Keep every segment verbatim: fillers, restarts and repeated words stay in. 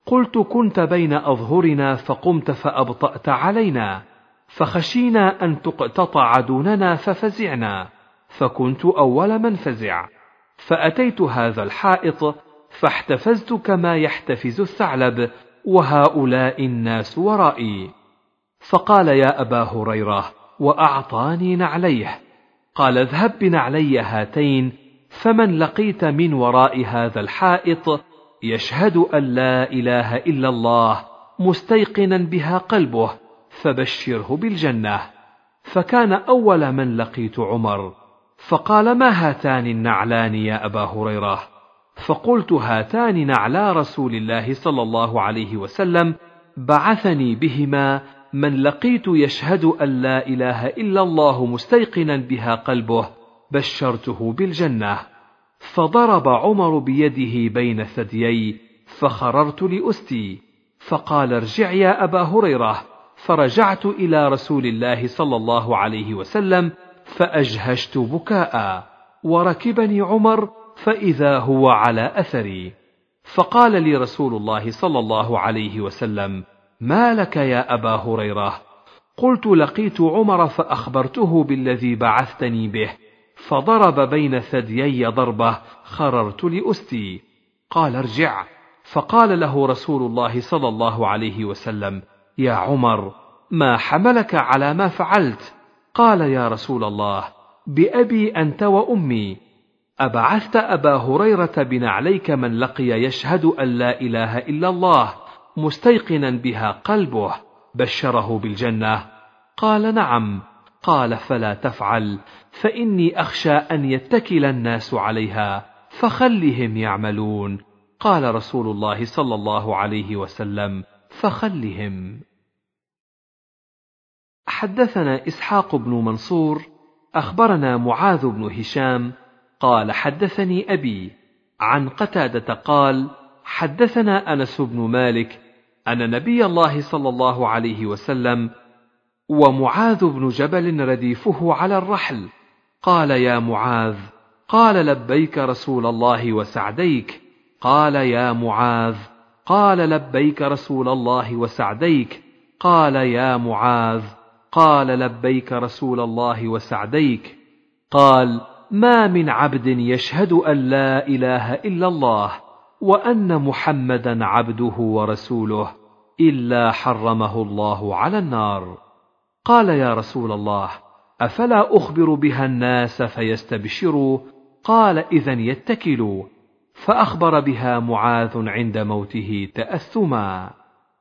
قلت: كنت بين أظهرنا فقمت فأبطأت علينا، فخشينا أن تقتطع دوننا ففزعنا، فكنت أول من فزع، فأتيت هذا الحائط فاحتفزت كما يحتفز الثعلب، وهؤلاء الناس ورائي. فقال: يا أبا هريرة، وأعطاني نعليه. قال: اذهب بنعلي هاتين، فمن لقيت من وراء هذا الحائط يشهد أن لا إله إلا الله مستيقنا بها قلبه فبشره بالجنة. فكان أول من لقيت عمر، فقال: ما هاتان النعلان يا أبا هريرة؟ فقلت: هاتان نعلا رسول الله صلى الله عليه وسلم، بعثني بهما من لقيت يشهد أن لا إله إلا الله مستيقنا بها قلبه بشرته بالجنة. فضرب عمر بيده بين ثديي، فخررت لأستي، فقال: ارجع يا أبا هريرة. فرجعت إلى رسول الله صلى الله عليه وسلم فأجهشت بكاء، وركبني عمر فإذا هو على أثري، فقال لي رسول الله صلى الله عليه وسلم: ما لك يا أبا هريرة؟ قلت: لقيت عمر فأخبرته بالذي بعثتني به، فضرب بين ثديي ضربة خررت لأستي. قال: ارجع. فقال له رسول الله صلى الله عليه وسلم: يا عمر، ما حملك على ما فعلت؟ قال: يا رسول الله، بأبي أنت وأمي، أبعثت أبا هريرة بنعليك من لقي يشهد أن لا إله إلا الله مستيقنا بها قلبه بشره بالجنة؟ قال: نعم. قال: فلا تفعل، فإني أخشى أن يتكل الناس عليها، فخلهم يعملون. قال رسول الله صلى الله عليه وسلم: فخلهم. حدثنا إسحاق بن منصور أخبرنا معاذ بن هشام قال: حدثني أبي عن قتادة قال: حدثنا أنس بن مالك أن نبي الله صلى الله عليه وسلم ومعاذ بن جبل رديفه على الرحل قال: يا معاذ. قال: لبيك رسول الله وسعديك. قال: يا معاذ. قال: لبيك رسول الله وسعديك. قال: يا معاذ. قال: لبيك رسول الله وسعديك. قال: ما من عبد يشهد أن لا إله إلا الله وأن محمدا عبده ورسوله إلا حرمه الله على النار. قال: يا رسول الله، أفلا أخبر بها الناس فيستبشروا؟ قال: إذن يتكلوا. فأخبر بها معاذ عند موته تأثما.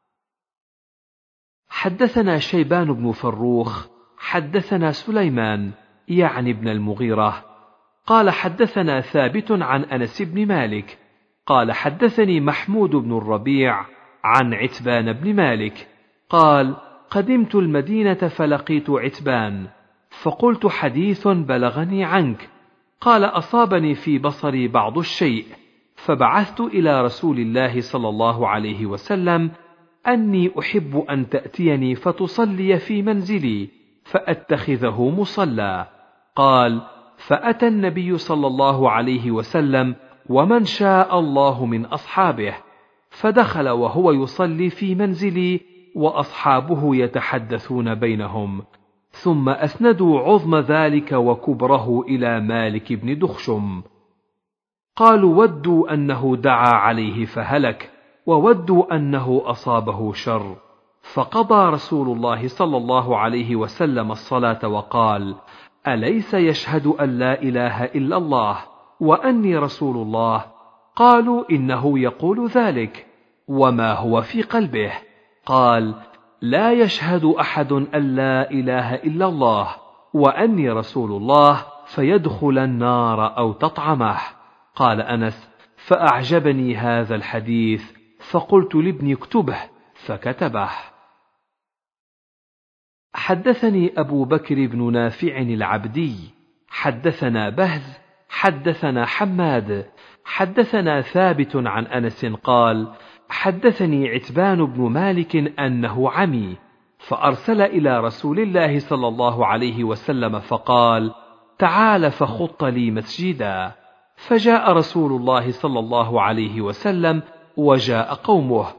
حدثنا شيبان بن فروخ حدثنا سليمان يعني ابن المغيرة قال: حدثنا ثابت عن أنس بن مالك قال: حدثني محمود بن الربيع عن عتبان بن مالك قال: قدمت المدينة فلقيت عتبان، فقلت: حديث بلغني عنك. قال: أصابني في بصري بعض الشيء، فبعثت إلى رسول الله صلى الله عليه وسلم أني أحب أن تأتيني فتصلي في منزلي فأتخذه مصلى. قال: فأتى النبي صلى الله عليه وسلم ومن شاء الله من أصحابه، فدخل وهو يصلي في منزلي وأصحابه يتحدثون بينهم، ثم أسندوا عظم ذلك وكبره إلى مالك بن دخشم. قالوا: ودوا أنه دعا عليه فهلك، وودوا أنه أصابه شر. فقضى رسول الله صلى الله عليه وسلم الصلاة وقال: أليس يشهد أن لا إله إلا الله وأني رسول الله؟ قالوا: إنه يقول ذلك، وما هو في قلبه؟ قال: لا يشهد أحد أن لا إله إلا الله وأني رسول الله فيدخل النار أو تطعمه. قال أنس: فأعجبني هذا الحديث، فقلت لابني اكتبه، فكتبه. حدثني أبو بكر بن نافع العبدي حدثنا بهز حدثنا حماد حدثنا ثابت عن أنس قال: حدثني عتبان بن مالك أنه عمي، فأرسل إلى رسول الله صلى الله عليه وسلم فقال: تعال فخط لي مسجدا. فجاء رسول الله صلى الله عليه وسلم وجاء قومه،